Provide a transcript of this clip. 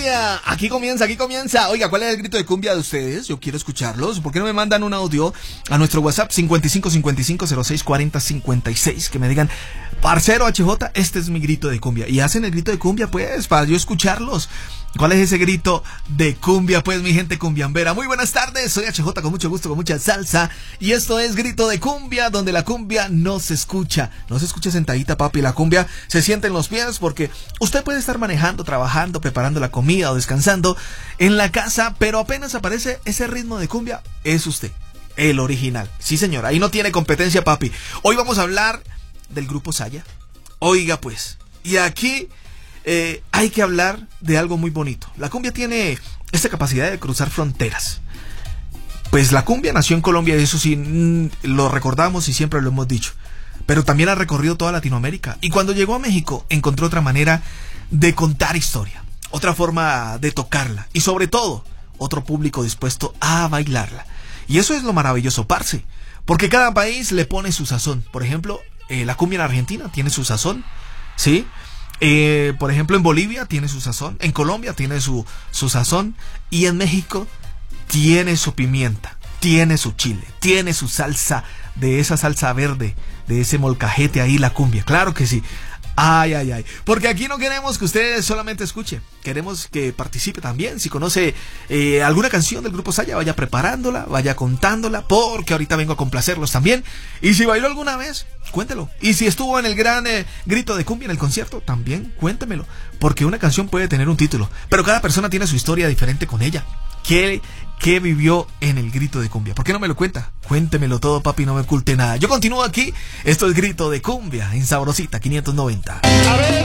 cumbia. Aquí comienza. Oiga, ¿cuál es el grito de cumbia de ustedes? Yo quiero escucharlos. ¿Por qué no me mandan un audio a nuestro WhatsApp 5555064056? Que me digan, parcero HJ, este es mi grito de cumbia. Y hacen el grito de cumbia, pues, para yo escucharlos. ¿Cuál es ese grito de cumbia, pues, mi gente cumbiambera? Muy buenas tardes, soy HJ con mucho gusto, con mucha salsa. Y esto es Grito de Cumbia, donde la cumbia no se escucha. No se escucha sentadita, papi. La cumbia se siente en los pies porque usted puede estar manejando, trabajando, preparando la comida o descansando en la casa, pero apenas aparece ese ritmo de cumbia, es usted, el original. Sí, señor, ahí no tiene competencia, papi. Hoy vamos a hablar del grupo Saya. Oiga, pues, y aquí hay que hablar de algo muy bonito. La cumbia tiene esta capacidad de cruzar fronteras. Pues la cumbia nació en Colombia, y eso sí, lo recordamos y siempre lo hemos dicho. Pero también ha recorrido toda Latinoamérica. Y cuando llegó a México, encontró otra manera de contar historia, otra forma de tocarla. Y sobre todo, otro público dispuesto a bailarla. Y eso es lo maravilloso, parce. Porque cada país le pone su sazón. Por ejemplo, la cumbia en Argentina tiene su sazón, ¿sí? Por ejemplo, en Bolivia tiene su sazón, en Colombia tiene su sazón, y en México tiene su pimienta, tiene su chile, tiene su salsa, de esa salsa verde, de ese molcajete ahí, la cumbia, claro que sí. Ay, ay, ay, porque aquí no queremos que ustedes solamente escuche, queremos que participe también. Si conoce alguna canción del grupo Saya, vaya preparándola, vaya contándola, porque ahorita vengo a complacerlos también. Y si bailó alguna vez, cuéntelo. Y si estuvo en el gran grito de cumbia en el concierto, también cuéntemelo, porque una canción puede tener un título, pero cada persona tiene su historia diferente con ella. ¿Qué vivió en el grito de cumbia? ¿Por qué no me lo cuenta? Cuéntemelo todo, papi, no me oculte nada. Yo continúo aquí. Esto es Grito de Cumbia en Sabrosita 590. A ver.